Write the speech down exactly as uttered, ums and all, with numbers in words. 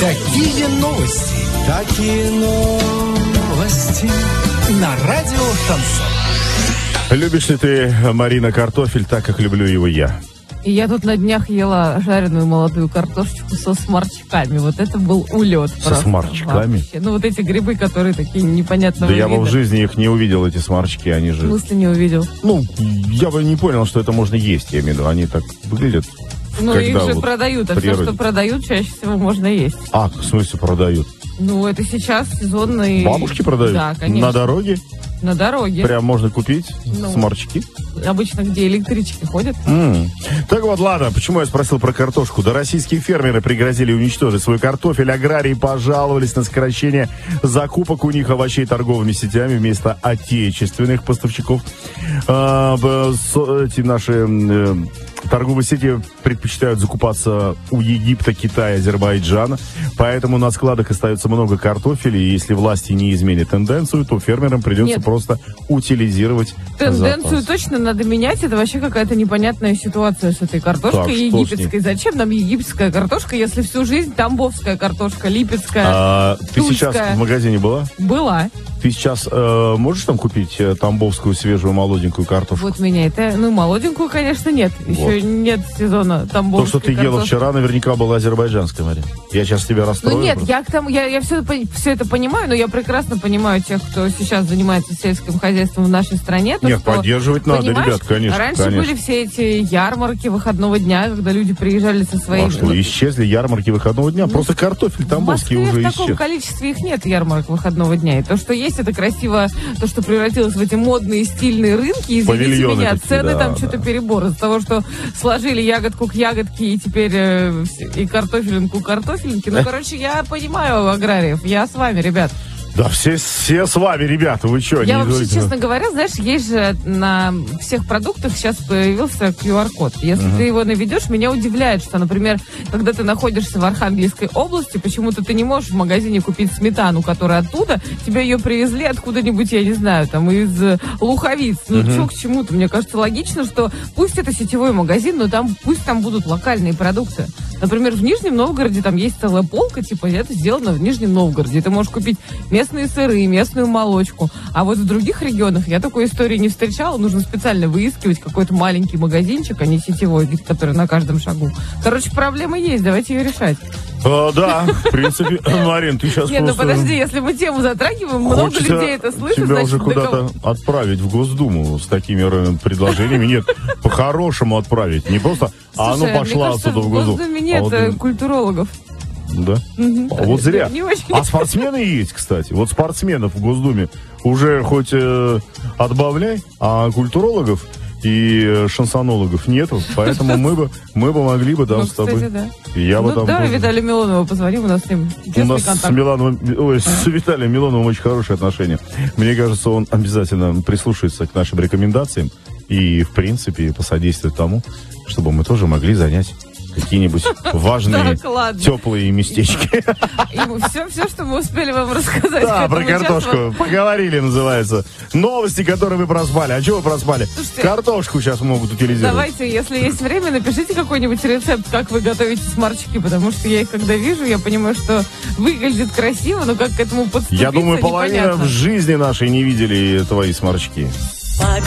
Какие новости? Такие новости. На радио Шансон. Любишь ли ты, Марина, картофель так, как люблю его я? И я тут на днях ела жареную молодую картошечку со сморчками. Вот это был улет. Со просто. сморчками? Вообще. Ну, вот эти грибы, которые такие непонятного Да я вида. бы в жизни их не увидел, эти сморчки, они же... В смысле не увидел? Ну, я бы не понял, что это можно есть, я имею в виду. Они так выглядят. Ну, их же вот продают, а природе. все, что продают, чаще всего можно есть. А, в смысле продают? Ну, это сейчас сезонный... Бабушки продают? Да, конечно. На дороге? На дороге. Прям можно купить Ну. сморчки? Обычно, где электрички ходят. М. Так вот, ладно, почему я спросил про картошку? Да российские фермеры пригрозили уничтожить свой картофель, аграрии пожаловались на сокращение закупок у них овощей торговыми сетями вместо отечественных поставщиков. А, б- с- эти наши э, торговые сети предпочитают закупаться у Египта, Китая, Азербайджана, поэтому на складах остается много картофеля, и если власти не изменят тенденцию, то фермерам придется Нет. просто утилизировать Тенденцию запас. точно надо менять. Это вообще какая-то непонятная ситуация с этой картошкой Так, что с египетской. Зачем нам египетская картошка, если всю жизнь тамбовская картошка, липецкая, А, ты тульская сейчас в магазине была? была? Ты сейчас э, можешь там купить э, тамбовскую свежую молоденькую картошку? Вот меня это... Ну, молоденькую, конечно, нет. Еще Вот. нет сезона То, тамбовской что ты ела картошки. вчера, наверняка была азербайджанская, Мария. Я сейчас тебя расстрою. Ну нет, просто. я к тому, я, я все, все это понимаю, но я прекрасно понимаю тех, кто сейчас занимается сельским хозяйством в нашей стране. То, Нет, что, поддерживать надо, понимаешь, ребят, конечно. Раньше конечно. были все эти ярмарки выходного дня, когда люди приезжали со своими... А что, исчезли ярмарки выходного дня? Просто картофель В тамбовский Москве уже в таком исчез. количестве их нет, ярмарок выходного дня. И то, что есть, это красиво, то, что превратилось в эти модные стильные рынки. Извините Павильоны меня, такие, цены да, там да. что-то перебор. Из-за того, что сложили ягодку к ягодке и теперь э, и картофелинку к картофелинке. Ну, короче, я понимаю аграриев. Я с вами, ребят. Да, все, все с вами, ребята, вы что? Я не вообще, говорите? честно говоря, знаешь, есть же на всех продуктах сейчас появился ку ар-код. Если ты его наведешь, меня удивляет, что, например, когда ты находишься в Архангельской области, почему-то ты не можешь в магазине купить сметану, которая оттуда, тебе ее привезли откуда-нибудь, я не знаю, там, из э, Луховиц. Ну, что к чему-то? Мне кажется, логично, что пусть это сетевой магазин, но там пусть там будут локальные продукты. Например, в Нижнем Новгороде там есть целая полка, типа, это сделано в Нижнем Новгороде. Ты можешь купить местные сыры, местную молочку. А вот в других регионах я такой истории не встречала. Нужно специально выискивать какой-то маленький магазинчик, а не сетевой, который на каждом шагу. Короче, проблема есть, давайте ее решать. А, да, в принципе, Марин, ты сейчас Не, ну просто... подожди, если мы тему затрагиваем, много Хочется людей это слышит, тебя значит, уже до куда-то кого- отправить в Госдуму с такими э, предложениями. Нет, по-хорошему отправить. Не просто, а ну Слушай, пошла мне кажется, отсюда в в Госдуму. Госдуме нет А вот, э, э, культурологов. Да? Мгм. А вот зря. Не очень. А спортсмены есть, кстати. Вот спортсменов в Госдуме уже хоть э, отбавляй, а культурологов и э, шансонологов нету. Поэтому мы бы, мы бы могли бы там Ну, с тобой. кстати, да. И я бы Ну, там давай тоже- Виталию Милонову позвоним, у нас с ним У тесный нас с, контакт. Милановым, ой, с Виталием Милоновым очень хорошие отношения. Мне кажется, он обязательно прислушается к нашим рекомендациям и, в принципе, посодействует тому, чтобы мы тоже могли занять какие-нибудь важные, Так, ладно. теплые местечки. И все, все, что мы успели вам рассказать. к Да, этому про часу. картошку. Поговорили, называется. Новости, которые вы проспали. А что вы проспали? Слушайте, Картошку сейчас могут утилизировать. Давайте, если есть время, напишите какой-нибудь рецепт, как вы готовите сморчки, потому что я их когда вижу, я понимаю, что выглядит красиво, но как к этому подступиться, Я думаю, половина непонятно. в жизни нашей не видели твои сморчки.